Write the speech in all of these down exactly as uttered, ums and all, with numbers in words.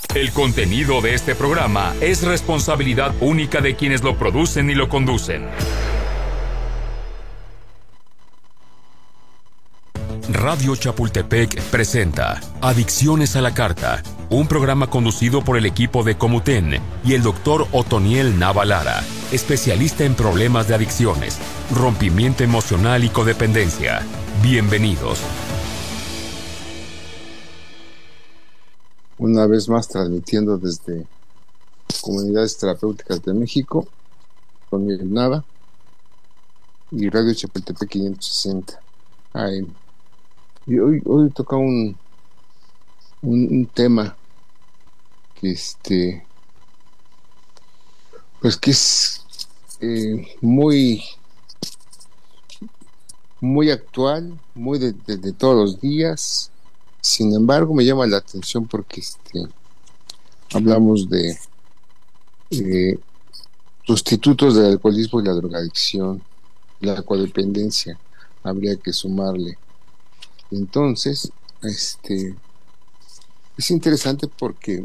El contenido de este programa es responsabilidad única de quienes lo producen y lo conducen. Radio Chapultepec presenta Adicciones a la Carta, un programa conducido por el equipo de Comuten y el doctor Otoniel Nava Lara, especialista en problemas de adicciones, rompimiento emocional y codependencia. Bienvenidos. Una vez más transmitiendo desde Comunidades Terapéuticas de México, con Miguel Nava y Radio Chapultepec quinientos sesenta A M. Y hoy, hoy toca un, un, un tema que este pues que es eh, muy muy actual, muy de, de, de todos los días. Sin embargo, me llama la atención porque este hablamos de eh, sustitutos del alcoholismo y la drogadicción, la codependencia, habría que sumarle. Entonces, este es interesante porque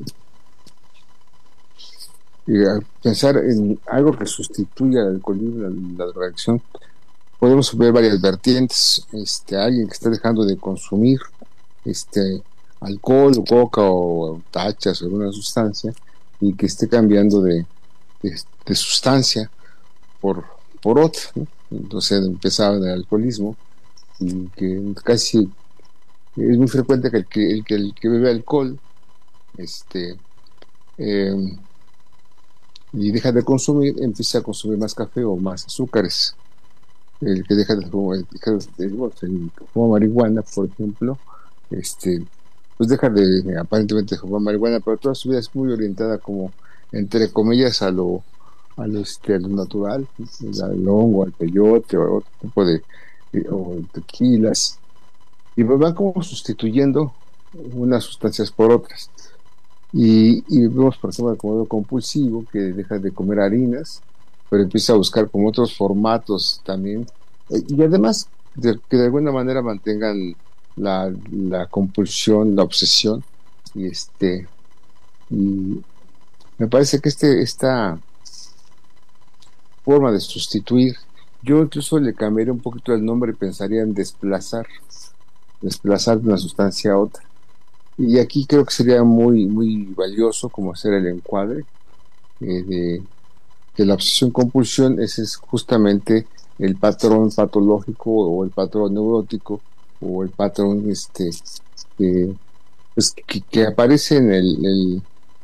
eh, pensar en algo que sustituya al alcoholismo y la, la drogadicción, podemos ver varias vertientes. Este, alguien que está dejando de consumir este alcohol, o coca o tachas o alguna sustancia y que esté cambiando de, de, de sustancia por, por otra, ¿no? Entonces empezaba en el alcoholismo y que casi es muy frecuente que el que, el que, el que bebe alcohol este eh, y deja de consumir, empieza a consumir más café o más azúcares. El que deja de fumar, el que fuma marihuana, por ejemplo, este pues deja de aparentemente de fumar marihuana, pero toda su vida es muy orientada como entre comillas a lo a lo, este, a lo natural, al hongo, al peyote o otro tipo de o tequilas, y van como sustituyendo unas sustancias por otras. Y, y vemos, por ejemplo, el comedo compulsivo que deja de comer harinas, pero empieza a buscar como otros formatos también, y además de, que de alguna manera mantengan la, la compulsión, la obsesión, y este y me parece que este esta forma de sustituir, yo incluso le cambiaría un poquito el nombre y pensaría en desplazar desplazar de una sustancia a otra. Y aquí creo que sería muy muy valioso como hacer el encuadre eh, de que la obsesión compulsión ese es justamente el patrón patológico o el patrón neurótico o el patrón este eh, pues, que, que aparece en el, el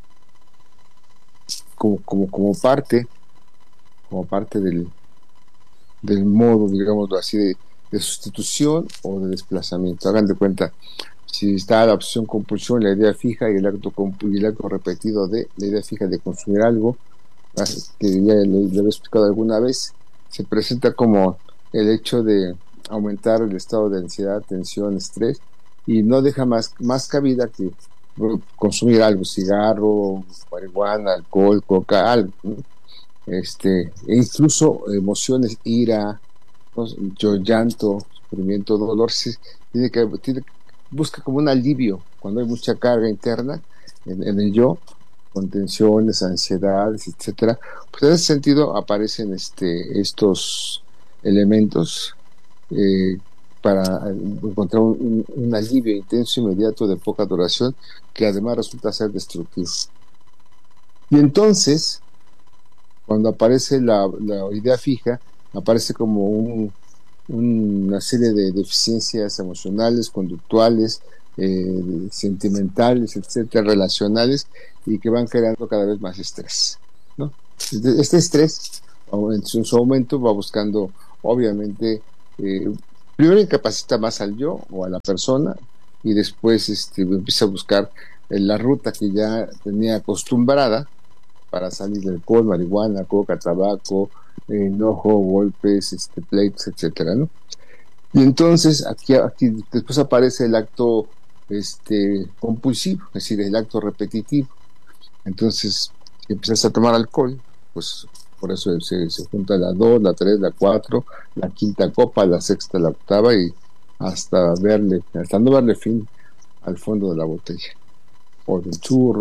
como, como, como parte como parte del, del modo, digámoslo así, de, de sustitución o de desplazamiento. Hagan de cuenta, si está la obsesión compulsión, la idea fija y el acto y el acto repetido de la idea fija de consumir algo, que ya le, le he explicado alguna vez, se presenta como el hecho de aumentar el estado de ansiedad, tensión, estrés, y no deja más, más cabida que consumir algo, cigarro, marihuana, alcohol, coca, algo, ¿no? Este, e incluso emociones, ira, ¿no? Yo, llanto, sufrimiento, dolor, sí, tiene que, tiene, busca como un alivio cuando hay mucha carga interna en, en el yo, con tensiones, ansiedades, etcétera. Pues en ese sentido aparecen este estos elementos eh, para encontrar un, un alivio intenso, inmediato, de poca duración, que además resulta ser destructivo. Y entonces, cuando aparece la, la idea fija, aparece como un, una serie de deficiencias emocionales, conductuales, eh, sentimentales, etcétera, relacionales, y que van creando cada vez más estrés, ¿no? Este estrés, en su aumento, va buscando, obviamente, eh, primero incapacita más al yo o a la persona, y después este, empieza a buscar eh, la ruta que ya tenía acostumbrada para salir del alcohol, marihuana, coca, tabaco, eh, enojo, golpes, este, pleitos, etcétera, ¿no? Y entonces aquí, aquí después aparece el acto este compulsivo, es decir, el acto repetitivo. Entonces, si empiezas a tomar alcohol, pues por eso se, se junta la dos, la tres, la cuatro, la quinta copa, la sexta, la octava, y hasta verle, hasta no verle fin al fondo de la botella, o del churro,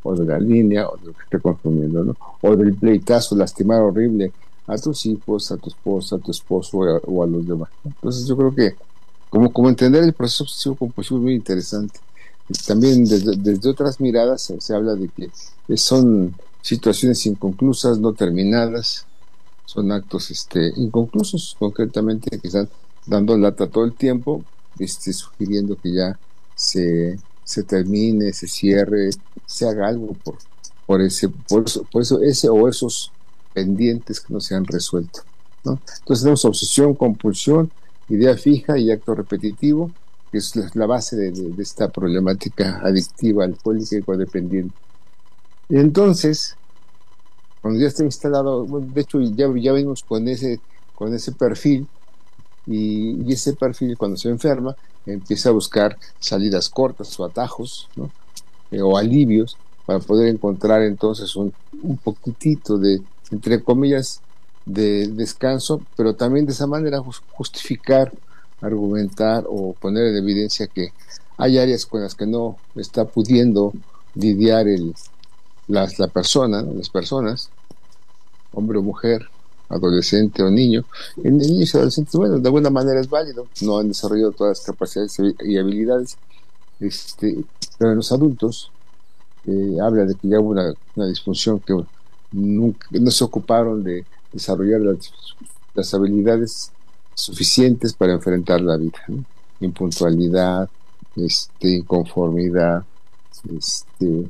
o de la línea, o de lo que esté consumiendo, ¿no? O del pleitazo, lastimar horrible a tus hijos, a tu esposa, a tu esposo o a, o a los demás, ¿no? Entonces yo creo que como, como entender el proceso obsesivo compulsivo es muy interesante. También desde, desde otras miradas se, se habla de que son situaciones inconclusas, no terminadas, son actos este, inconclusos, concretamente, que están dando lata todo el tiempo, este, sugiriendo que ya se, se termine, se cierre, se haga algo por, por ese, por eso, por eso ese o esos pendientes que no se han resuelto, ¿no? Entonces tenemos obsesión, compulsión, idea fija y acto repetitivo, que es la, la base de, de, de esta problemática adictiva, alcohólica y codependiente. Y entonces, cuando ya está instalado, bueno, de hecho ya, ya venimos con ese, con ese perfil, y, y ese perfil cuando se enferma empieza a buscar salidas cortas o atajos, ¿no? Eh, o alivios para poder encontrar entonces un, un poquitito de, entre comillas, de descanso, pero también de esa manera justificar, argumentar o poner en evidencia que hay áreas con las que no está pudiendo lidiar el, las, la persona, ¿no? Las personas, hombre o mujer, adolescente o niño. En niños y adolescentes, bueno, de alguna manera es válido, no han desarrollado todas las capacidades y habilidades, este, pero en los adultos eh, habla de que ya hubo una, una disfunción, que nunca, no se ocuparon de desarrollar las, las habilidades suficientes para enfrentar la vida, ¿no? Impuntualidad, este, inconformidad, este,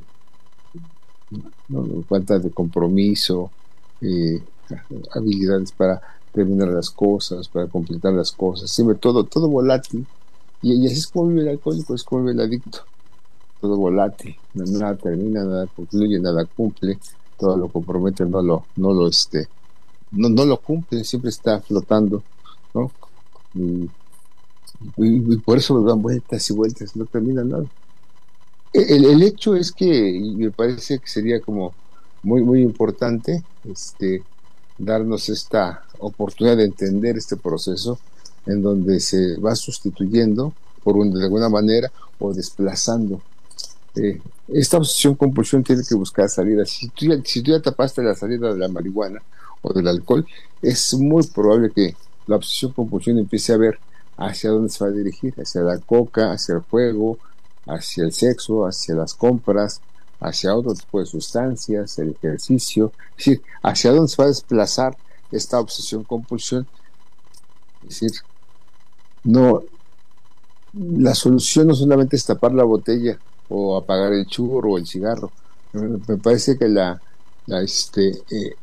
¿no? Falta de compromiso, eh, habilidades para terminar las cosas, para completar las cosas, siempre todo, todo volátil, y, y así es como vive el alcohólico, es como vive el adicto, todo volátil, nada termina, nada concluye, nada cumple, todo lo compromete, no lo, no lo este, no, no lo cumple, siempre está flotando, ¿no? Y, y, y por eso dan vueltas y vueltas, no termina nada. El, el hecho es que, y me parece que sería como muy, muy importante, este, darnos esta oportunidad de entender este proceso en donde se va sustituyendo por un, de alguna manera, o desplazando. Eh, esta obsesión compulsión tiene que buscar salidas. Si tú, ya, si tú ya tapaste la salida de la marihuana o del alcohol, es muy probable que la obsesión compulsión empiece a ver hacia dónde se va a dirigir, hacia la coca, hacia el juego, hacia el sexo, hacia las compras, hacia otro tipo de sustancias, el ejercicio, es decir, hacia dónde se va a desplazar esta obsesión compulsión. Es decir, no, la solución no solamente es tapar la botella o apagar el churro o el cigarro. Me, me parece que la, la este eh,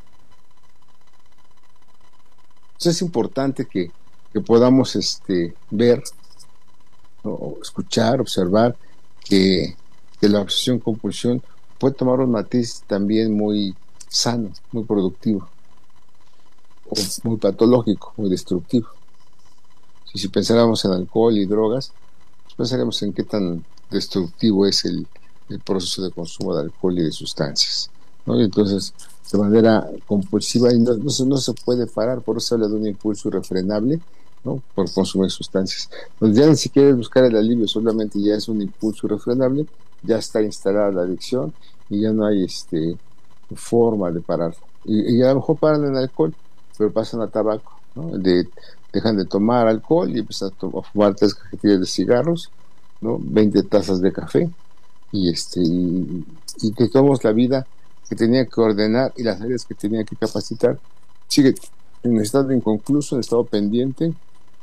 es importante que, que podamos este ver o escuchar, observar que, que la obsesión compulsión puede tomar un matiz también muy sano, muy productivo, o muy patológico, muy destructivo. Si, si pensáramos en alcohol y drogas, pues pensaríamos en qué tan destructivo es el, el proceso de consumo de alcohol y de sustancias, ¿no? Y entonces, de manera compulsiva, y no, no, se, no se puede parar, por eso se habla de un impulso irrefrenable, ¿no? Por consumir sustancias. Pues ya ni siquiera es buscar el alivio, solamente ya es un impulso irrefrenable, ya está instalada la adicción y ya no hay este forma de parar. Y, y a lo mejor paran en alcohol, pero pasan a tabaco, ¿no? De, dejan de tomar alcohol y empiezan a, to- a fumar tres cajetillas de cigarros, ¿no? veinte tazas de café, y este y, y que tomamos la vida que tenía que ordenar y las áreas que tenía que capacitar sigue en estado inconcluso, en estado pendiente,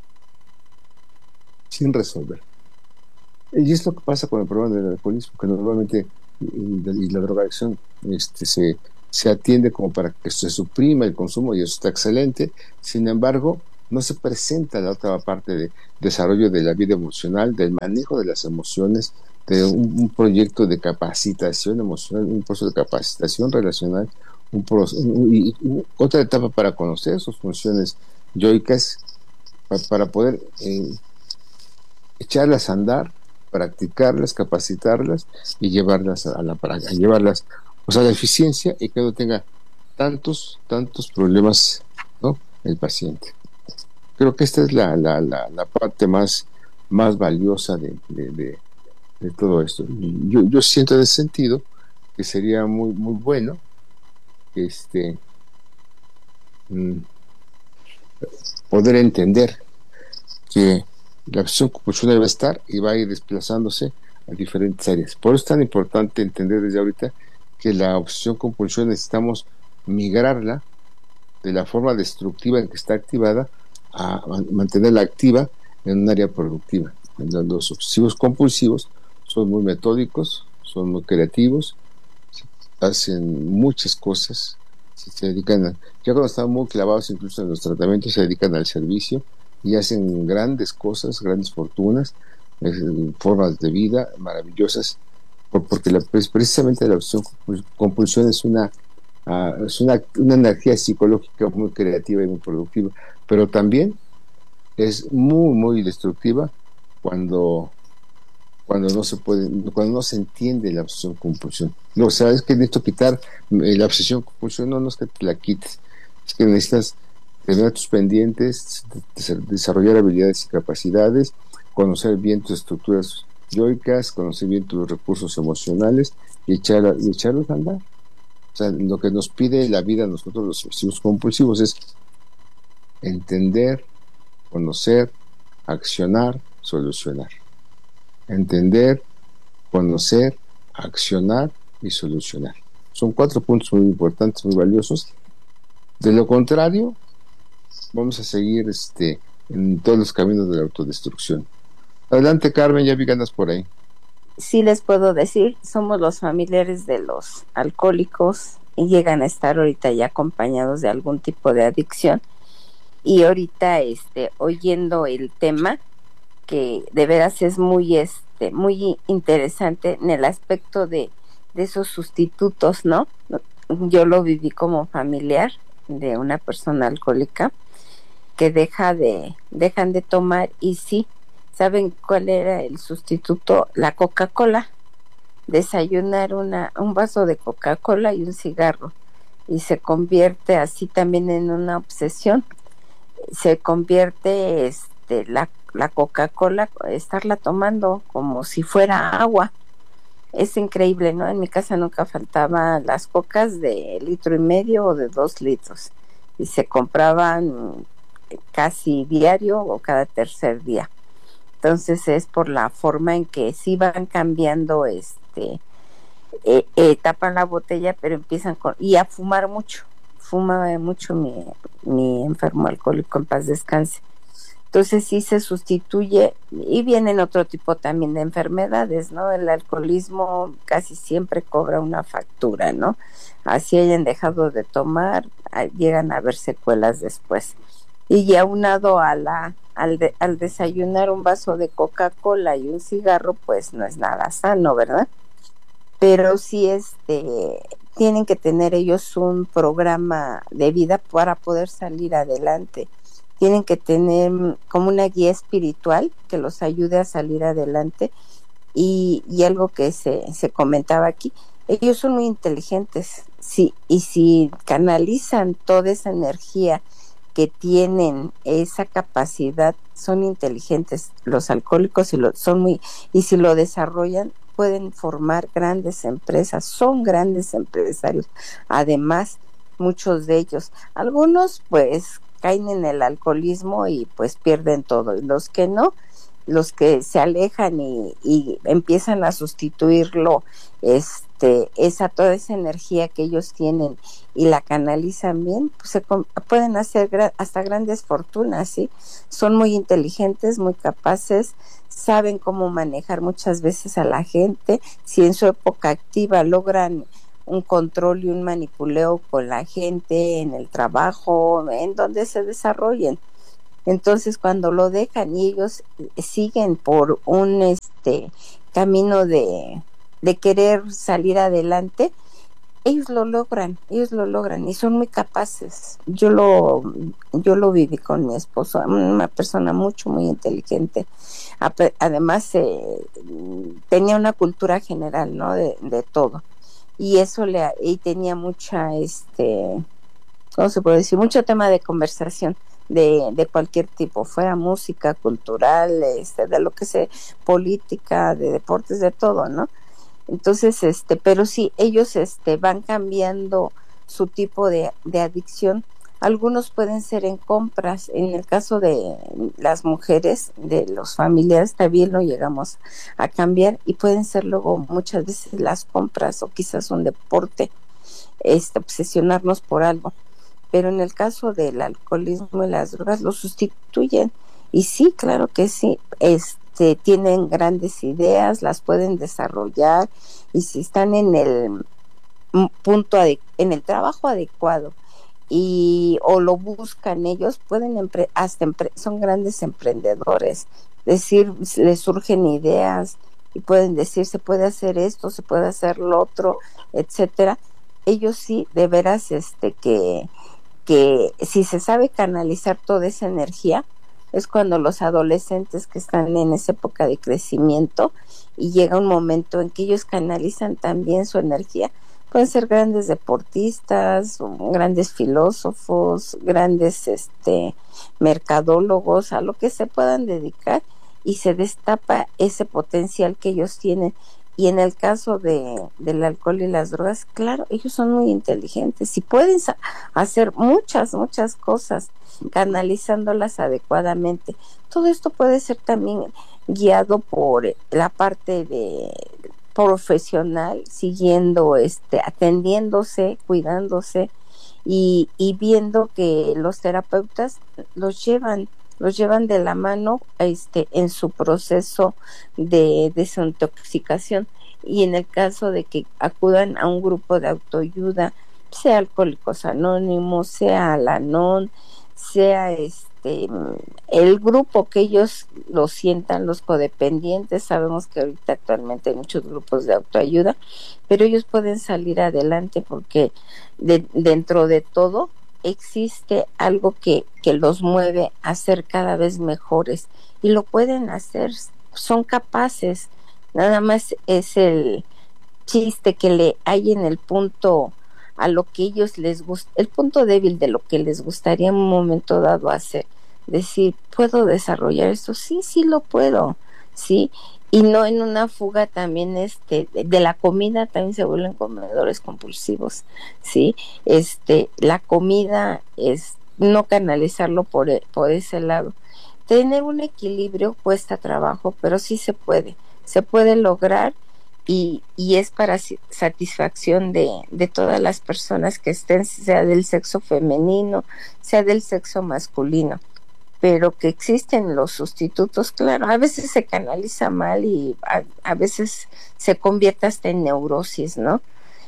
sin resolver. Y es lo que pasa con el problema del alcoholismo, que normalmente y la, y la drogadicción este, se, se atiende como para que se suprima el consumo, y eso está excelente. Sin embargo, no se presenta la otra parte de desarrollo de la vida emocional, del manejo de las emociones, de un, un proyecto de capacitación emocional, un proceso de capacitación relacional, un proceso, y, y otra etapa para conocer sus funciones yoicas, para, para poder eh, echarlas a andar, practicarlas, capacitarlas y llevarlas a la práctica, llevarlas pues, a la eficiencia, y que no tenga tantos, tantos problemas, ¿no? El paciente. Creo que esta es la, la, la, la parte más, más valiosa de, de, de, de todo esto. Yo, yo siento en ese sentido que sería muy, muy bueno este, mm, poder entender que la obsesión compulsiva debe estar y va a ir desplazándose a diferentes áreas. Por eso es tan importante entender desde ahorita que la obsesión compulsiva necesitamos migrarla de la forma destructiva en que está activada a mantenerla activa en un área productiva. Los obsesivos compulsivos son muy metódicos, son muy creativos, hacen muchas cosas, se dedican a, ya cuando están muy clavados incluso en los tratamientos, se dedican al servicio y hacen grandes cosas, grandes fortunas, eh, formas de vida maravillosas, por, porque la, pues, precisamente la obsesión compulsión es una uh, es una, una energía psicológica muy creativa y muy productiva, pero también es muy muy destructiva cuando cuando no se puede, cuando no se entiende la obsesión compulsión. Lo sabes que necesito quitar eh, la obsesión compulsión, no, no es que te la quites, es que necesitas tener tus pendientes, desarrollar habilidades y capacidades, conocer bien tus estructuras yoicas, conocer bien tus recursos emocionales y, echar, y echarlos a andar. O sea, lo que nos pide la vida a nosotros los obsesivos compulsivos es entender, conocer, accionar, solucionar. Entender, conocer, accionar y solucionar. Son cuatro puntos muy importantes, muy valiosos. De lo contrario, vamos a seguir este, en todos los caminos de la autodestrucción. Adelante, Carmen, ya vi que andas por ahí. Sí les puedo decir, somos los familiares de los alcohólicos y llegan a estar ahorita ya acompañados de algún tipo de adicción. Y ahorita este, oyendo el tema, que de veras es muy este muy interesante en el aspecto de, de esos sustitutos, ¿no? Yo lo viví como familiar de una persona alcohólica que deja de dejan de tomar y sí, ¿saben cuál era el sustituto? La Coca-Cola. Desayunar una un vaso de Coca-Cola y un cigarro y se convierte así también en una obsesión. Se convierte este la la Coca-Cola, estarla tomando como si fuera agua. Es increíble, ¿no? En mi casa nunca faltaban las cocas de litro y medio o de dos litros y se compraban casi diario o cada tercer día. Entonces es por la forma en que sí van cambiando, este eh, eh, tapan la botella, pero empiezan con, y a fumar mucho. Fuma mucho mi, mi enfermo alcohólico, en paz descanse. Entonces sí se sustituye y vienen otro tipo también de enfermedades, ¿no? El alcoholismo casi siempre cobra una factura, ¿no? Así hayan dejado de tomar, llegan a haber secuelas después. Y ya aunado a la, al, de, al desayunar un vaso de Coca-Cola y un cigarro, pues no es nada sano, ¿verdad? Pero sí este, tienen que tener ellos un programa de vida para poder salir adelante. Tienen que tener como una guía espiritual que los ayude a salir adelante y, y algo que se, se comentaba aquí, ellos son muy inteligentes, sí, y si canalizan toda esa energía que tienen, esa capacidad, son inteligentes los alcohólicos y lo, son muy, y si lo desarrollan pueden formar grandes empresas, son grandes empresarios, además muchos de ellos, algunos pues caen en el alcoholismo y pues pierden todo, y los que no, los que se alejan y, y empiezan a sustituirlo, este, esa toda esa energía que ellos tienen y la canalizan bien, pues se pueden hacer gra- hasta grandes fortunas, ¿sí? Son muy inteligentes, muy capaces, saben cómo manejar muchas veces a la gente, si en su época activa logran un control y un manipuleo con la gente en el trabajo, en donde se desarrollen. Entonces cuando lo dejan y ellos siguen por un este camino de, de querer salir adelante, ellos lo logran, ellos lo logran y son muy capaces. Yo lo, yo lo viví con mi esposo, una persona mucho, muy inteligente. Además eh, tenía una cultura general, ¿no? De, de todo. Y eso le, y tenía mucha, este, ¿cómo se puede decir? Mucho tema de conversación. De, de cualquier tipo, fuera música, cultural, este, de lo que sea, política, de deportes, de todo, ¿no? Entonces, este, pero sí, ellos este, van cambiando su tipo de, de adicción. Algunos pueden ser en compras. En el caso de las mujeres, de los familiares, también lo llegamos a cambiar, y pueden ser luego muchas veces las compras o quizás un deporte, este, obsesionarnos por algo. Pero en el caso del alcoholismo y las drogas lo sustituyen. Y sí, claro que sí, este, tienen grandes ideas, las pueden desarrollar, y si están en el punto ade- en el trabajo adecuado, y o lo buscan ellos, pueden empre- hasta empre- son grandes emprendedores, es decir, les surgen ideas y pueden decir se puede hacer esto, se puede hacer lo otro, etcétera. Ellos sí, de veras, este que que si se sabe canalizar toda esa energía, es cuando los adolescentes que están en esa época de crecimiento, y llega un momento en que ellos canalizan también su energía. Pueden ser grandes deportistas, grandes filósofos, grandes este mercadólogos, a lo que se puedan dedicar, y se destapa ese potencial que ellos tienen. Y en el caso de del alcohol y las drogas, claro, ellos son muy inteligentes y pueden sa- hacer muchas, muchas cosas canalizándolas adecuadamente. Todo esto puede ser también guiado por la parte de profesional, siguiendo, este, atendiéndose, cuidándose, y, y viendo que los terapeutas los llevan, los llevan de la mano, este, en su proceso de desintoxicación. Y en el caso de que acudan a un grupo de autoayuda, sea Alcohólicos Anónimos, sea Al-Anon, sea este el grupo que ellos lo sientan, los codependientes. Sabemos que ahorita actualmente hay muchos grupos de autoayuda, pero ellos pueden salir adelante porque de, dentro de todo existe algo que, que los mueve a ser cada vez mejores, y lo pueden hacer, son capaces. Nada más es el chiste que le hay en el punto a lo que ellos les gusta, el punto débil de lo que les gustaría en un momento dado hacer. Decir, ¿puedo desarrollar esto? Sí, sí lo puedo, sí, y no en una fuga también, este, de, de la comida también se vuelven comedores compulsivos, sí, este, la comida es no canalizarlo por, por ese lado. Tener un equilibrio cuesta trabajo, pero sí se puede, se puede lograr, y, y es para satisfacción de, de todas las personas que estén, sea del sexo femenino, sea del sexo masculino. Pero que existen los sustitutos, claro, a veces se canaliza mal, y a, a veces se convierte hasta en neurosis, ¿no?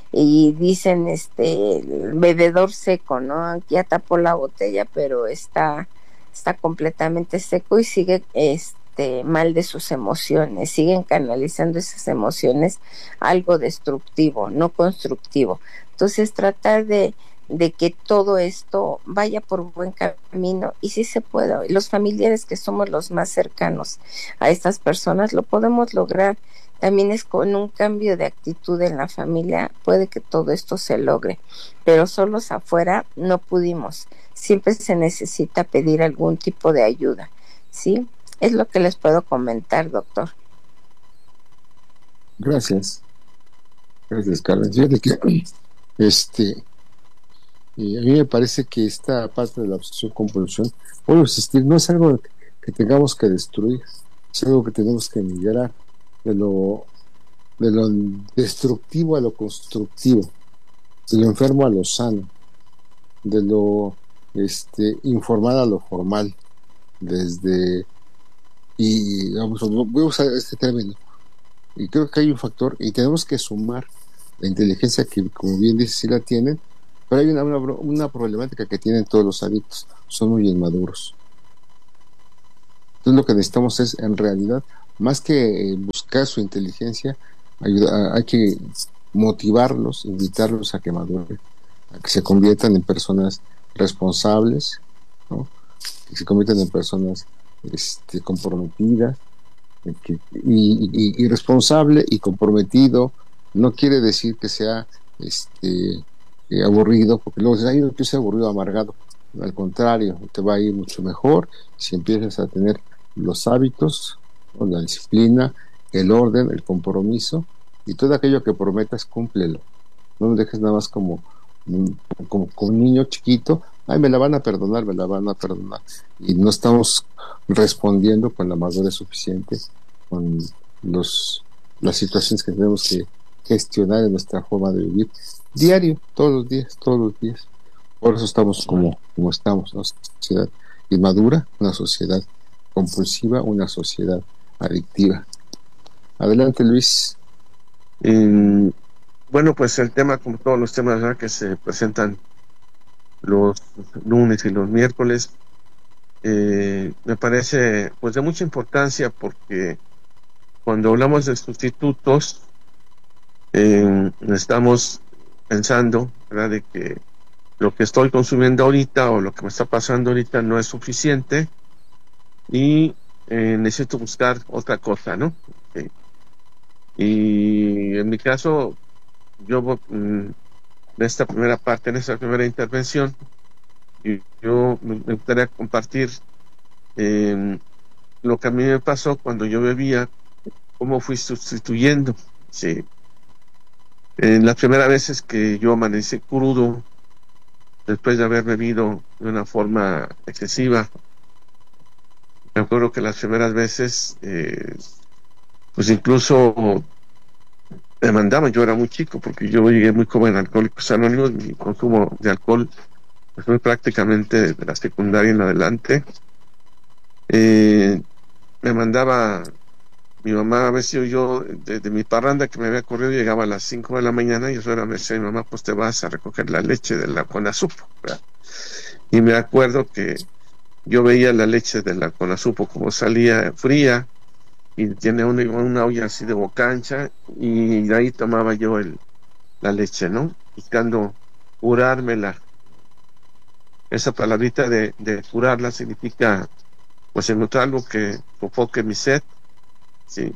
Y dicen, este, el bebedor seco, ¿no? Ya tapó la botella, pero está, está completamente seco y sigue, este, mal de sus emociones, siguen canalizando esas emociones, algo destructivo, no constructivo. Entonces, tratar de, de que todo esto vaya por buen camino, y sí se puede. Los familiares que somos los más cercanos a estas personas lo podemos lograr. También es con un cambio de actitud en la familia, puede que todo esto se logre, pero solos afuera no pudimos. Siempre se necesita pedir algún tipo de ayuda, ¿sí? Es lo que les puedo comentar, doctor. Gracias. Gracias, Carmen. Fíjate que este, y a mí me parece que esta parte de la obsesión compulsión, vuelvo a insistir, no es algo que tengamos que destruir, es algo que tenemos que migrar de lo, de lo destructivo a lo constructivo, de lo enfermo a lo sano, de lo este, informal a lo formal, desde, y vamos, voy a usar este término, y creo que hay un factor, y tenemos que sumar la inteligencia que, como bien dice, sí la tienen, pero hay una, una, una problemática que tienen todos los adictos, son muy inmaduros. Entonces lo que necesitamos es, en realidad, más que buscar su inteligencia, ayuda, hay que motivarlos, invitarlos a que maduren, a que se conviertan en personas responsables, ¿no? Que se conviertan en personas este, comprometidas, que, y, y, y responsable y comprometido no quiere decir que sea este eh, aburrido, porque luego dicen, ay, no, que sea aburrido, amargado. Al contrario, te va a ir mucho mejor si empiezas a tener los hábitos, ¿no? La disciplina, el orden, el compromiso, y todo aquello que prometas, cúmplelo. No lo dejes nada más como, como, como un niño chiquito, ay, me la van a perdonar, me la van a perdonar, y no estamos respondiendo con la madurez suficiente, con los las situaciones que tenemos que gestionar en nuestra forma de vivir diario, todos los días, todos los días. Por eso estamos como, como estamos, ¿no? Una sociedad inmadura, una sociedad compulsiva, una sociedad adictiva. Adelante, Luis. Eh, bueno, pues el tema, como todos los temas, ¿verdad?, que se presentan los lunes y los miércoles, eh, me parece pues de mucha importancia, porque cuando hablamos de sustitutos, eh, estamos pensando, ¿verdad?, de que lo que estoy consumiendo ahorita o lo que me está pasando ahorita no es suficiente y eh, necesito buscar otra cosa, ¿no? Okay. Y en mi caso, yo en esta primera parte, en esta primera intervención, yo me gustaría compartir eh, lo que a mí me pasó cuando yo bebía, cómo fui sustituyendo. Sí. En las primeras veces que yo amanecí crudo, después de haber bebido de una forma excesiva, me acuerdo que las primeras veces, eh, pues incluso me mandaban, yo era muy chico, porque yo llegué muy joven a Alcohólicos Anónimos, mi consumo de alcohol pues fue prácticamente de la secundaria en adelante. Eh, me mandaba mi mamá, a veces yo, yo de, de mi parranda que me había corrido, llegaba a las cinco de la mañana y eso era, me decía mi mamá, pues te vas a recoger la leche de la Conasupo, ¿verdad? Y me acuerdo que yo veía la leche de la Conasupo como salía fría y tiene una, una olla así de boca ancha, y de ahí tomaba yo el, la leche, ¿no? Buscando curármela. Esa palabrita de, de curarla significa pues encontrar algo que sofoque mi sed. Sí.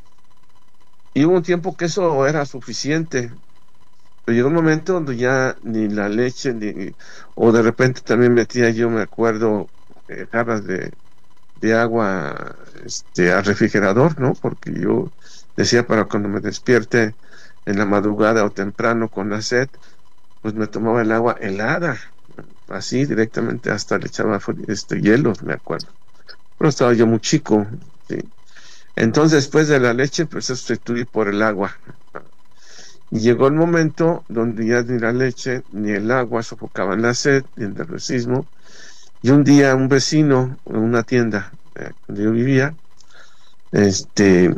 Y hubo un tiempo que eso era suficiente, pero llegó un momento donde ya ni la leche, ni, o de repente también metía yo, me acuerdo, eh, jarras de, de agua este, al refrigerador, ¿no? Porque yo decía, para cuando me despierte en la madrugada o temprano con la sed, pues me tomaba el agua helada, así directamente, hasta le echaba este, hielo, me acuerdo. Pero estaba yo muy chico, sí. Entonces, después de la leche, empecé a sustituir por el agua. Y llegó el momento donde ya ni la leche ni el agua sofocaban la sed ni el nerviosismo. Y un día un vecino en una tienda eh, donde yo vivía, este,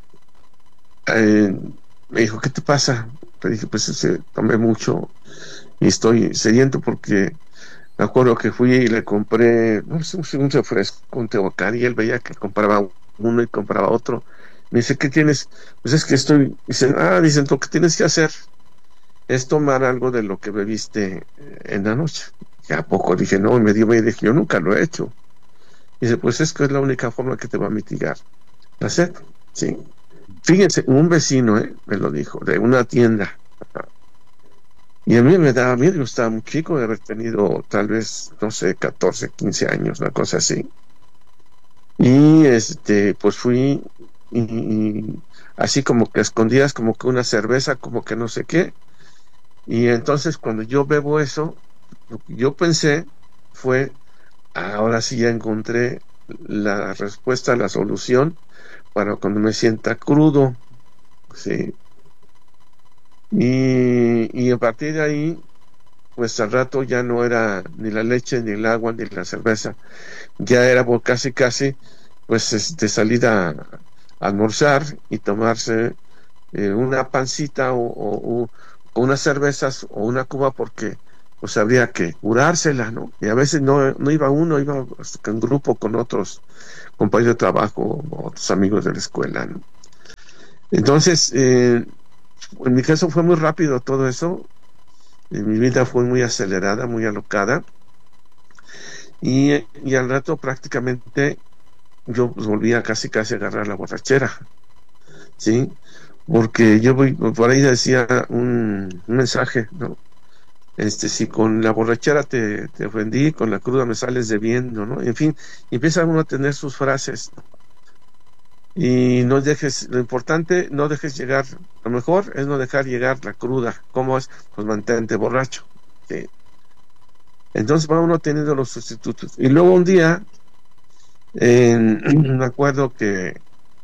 eh, me dijo, ¿qué te pasa? Le dije, pues eh, tomé mucho y estoy sediento, porque me acuerdo que fui y le compré, no sé, un refresco, un Teocar, y él veía que compraba uno y compraba otro. Me dice, ¿qué tienes? Pues es que estoy, dice, ah, dicen, lo que tienes que hacer es tomar algo de lo que bebiste en la noche. Y a poco dije, no, y me dio, me dije, yo nunca lo he hecho. Dice, pues es que es la única forma que te va a mitigar la sed. Sí. Fíjense, un vecino eh, me lo dijo, de una tienda. Y a mí me daba miedo, yo estaba muy chico, de haber tenido tal vez, no sé, catorce, quince años, una cosa así. Y este, pues fui y, y así como que escondidas, como que una cerveza, como que no sé qué. Y entonces cuando yo bebo eso, lo que yo pensé fue, ahora sí ya encontré la respuesta, la solución para cuando me sienta crudo. Sí. Y, y a partir de ahí, pues al rato ya no era ni la leche, ni el agua, ni la cerveza. Ya era por casi casi pues este, salir a, a almorzar y tomarse eh, una pancita o, o, o unas cervezas o una cuba, porque pues habría que curársela, ¿no? Y a veces no, no iba uno, iba en grupo con otros compañeros de trabajo o otros amigos de la escuela, ¿no? Entonces, eh, en mi caso fue muy rápido todo eso. En mi vida fue muy acelerada, muy alocada. Y, y al rato prácticamente yo pues, volví a casi casi agarrar la borrachera, ¿sí? Porque yo voy, por ahí decía un, un mensaje, ¿no? Este, si con la borrachera te, te ofendí, con la cruda me sales debiendo, ¿no? En fin, empieza uno a tener sus frases, ¿no? y no dejes, lo importante, no dejes llegar, lo mejor es no dejar llegar la cruda. ¿Cómo es? Pues mantente borracho, ¿sí? Entonces va uno teniendo los sustitutos. Y luego un día, eh, me acuerdo que